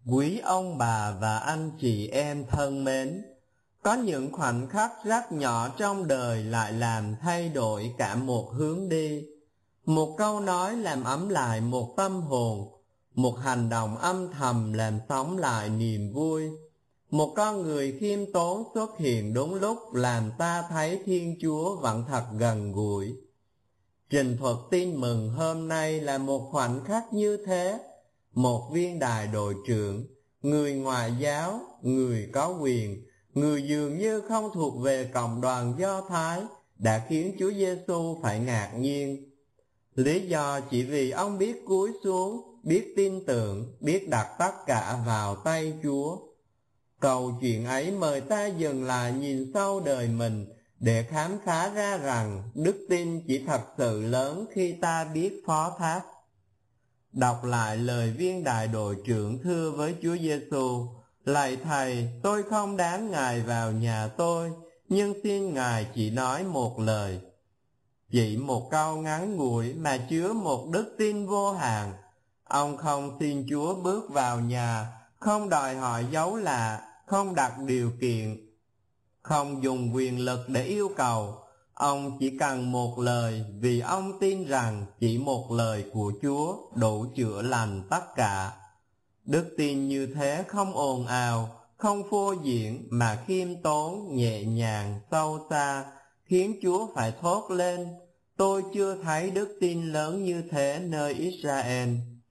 Quý ông bà và anh chị em thân mến, có những khoảnh khắc rất nhỏ trong đời lại làm thay đổi cả một hướng đi. Một câu nói làm ấm lại một tâm hồn, một hành động âm thầm làm sống lại niềm vui. Một con người khiêm tốn xuất hiện đúng lúc làm ta thấy Thiên Chúa vẫn thật gần gũi. Trình thuật tin mừng hôm nay là một khoảnh khắc như thế. Một viên đài đội trưởng, người ngoại giáo, người có quyền, người dường như không thuộc về cộng đoàn Do Thái, đã khiến Chúa Giêsu phải ngạc nhiên. Lý do chỉ vì ông biết cúi xuống, biết tin tưởng, biết đặt tất cả vào tay Chúa. Câu chuyện ấy mời ta dừng lại nhìn sâu đời mình để khám phá ra rằng đức tin chỉ thật sự lớn khi ta biết phó thác. Đọc lại lời viên đại đội trưởng thưa với Chúa Giêsu: Lạy Thầy, tôi không đáng Ngài vào nhà tôi, nhưng xin Ngài chỉ nói một lời. Chỉ một câu ngắn ngủi mà chứa một đức tin vô hạn. Ông không xin Chúa bước vào nhà, không đòi hỏi dấu lạ, không đặt điều kiện, không dùng quyền lực để yêu cầu. Ông chỉ cần một lời, vì ông tin rằng chỉ một lời của Chúa đủ chữa lành tất cả. Đức tin như thế không ồn ào, không phô diễn, mà khiêm tốn, nhẹ nhàng, sâu xa, khiến Chúa phải thốt lên: Tôi chưa thấy đức tin lớn như thế nơi Israel.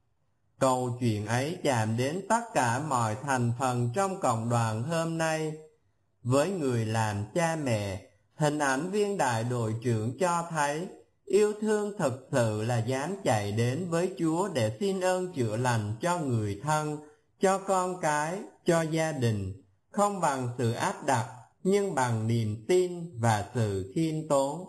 Câu chuyện ấy chạm đến tất cả mọi thành phần trong cộng đoàn hôm nay. Với người làm cha mẹ, hình ảnh viên đại đội trưởng cho thấy yêu thương thực sự là dám chạy đến với Chúa để xin ơn chữa lành cho người thân, cho con cái, cho gia đình, không bằng sự áp đặt, nhưng bằng niềm tin và sự khiêm tốn.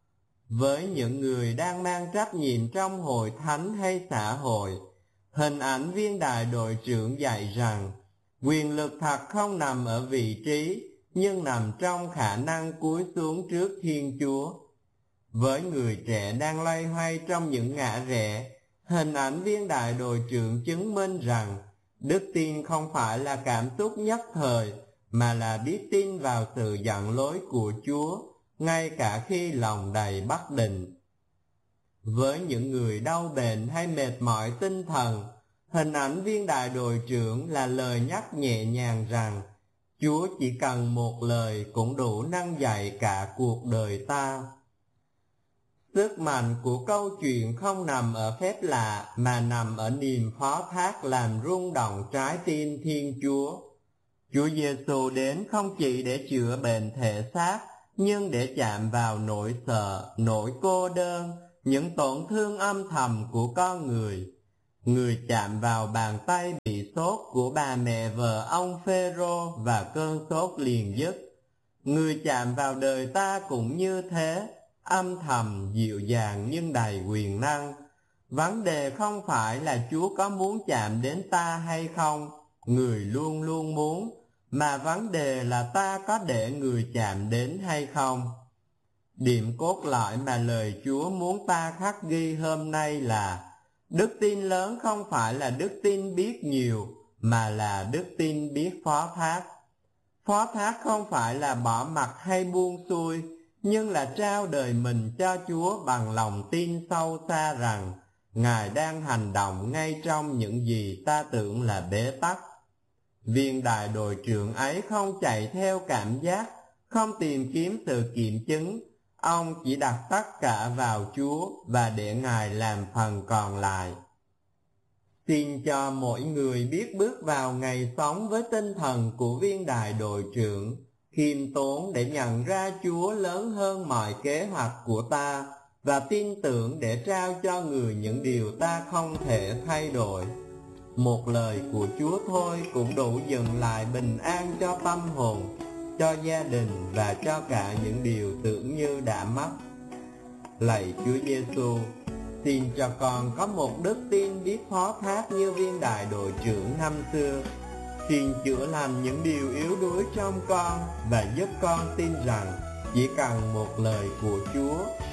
Với những người đang mang trách nhiệm trong hội thánh hay xã hội, hình ảnh viên đại đội trưởng dạy rằng quyền lực thật không nằm ở vị trí, nhưng nằm trong khả năng cúi xuống trước Thiên Chúa. Với người trẻ đang loay hoay trong những ngã rẽ, hình ảnh viên đại đội trưởng chứng minh rằng đức tin không phải là cảm xúc nhất thời, mà là biết tin vào sự dẫn lối của Chúa, ngay cả khi lòng đầy bất định. Với những người đau bệnh hay mệt mỏi tinh thần, hình ảnh viên đại đội trưởng là lời nhắc nhẹ nhàng rằng Chúa chỉ cần một lời cũng đủ nâng dậy cả cuộc đời ta. Sức mạnh của câu chuyện không nằm ở phép lạ, mà nằm ở niềm phó thác làm rung động trái tim Thiên Chúa. Chúa Giêsu đến không chỉ để chữa bệnh thể xác, nhưng để chạm vào nỗi sợ, nỗi cô đơn, những tổn thương âm thầm của con người. Người chạm vào bàn tay bị sốt của bà mẹ vợ ông Phêrô và cơn sốt liền dứt. Người chạm vào đời ta cũng như thế, âm thầm, dịu dàng nhưng đầy quyền năng. Vấn đề không phải là Chúa có muốn chạm đến ta hay không, người luôn luôn muốn, mà vấn đề là ta có để người chạm đến hay không. Điểm cốt lõi mà lời Chúa muốn ta khắc ghi hôm nay là đức tin lớn không phải là đức tin biết nhiều, mà là đức tin biết phó thác. Phó thác không phải là bỏ mặc hay buông xuôi, nhưng là trao đời mình cho Chúa bằng lòng tin sâu xa rằng Ngài đang hành động ngay trong những gì ta tưởng là bế tắc. Viên đại đội trưởng ấy không chạy theo cảm giác, không tìm kiếm sự kiểm chứng. Ông chỉ đặt tất cả vào Chúa và để Ngài làm phần còn lại. Xin cho mỗi người biết bước vào ngày sống với tinh thần của viên đại đội trưởng, khiêm tốn để nhận ra Chúa lớn hơn mọi kế hoạch của ta, và tin tưởng để trao cho người những điều ta không thể thay đổi. Một lời của Chúa thôi cũng đủ dừng lại bình an cho tâm hồn, cho gia đình và cho cả những điều tưởng như đã mất. Lạy Chúa Giêsu, xin cho con có một đức tin biết phó thác như viên đại đội trưởng năm xưa. Xin chữa lành những điều yếu đuối trong con và giúp con tin rằng chỉ cần một lời của Chúa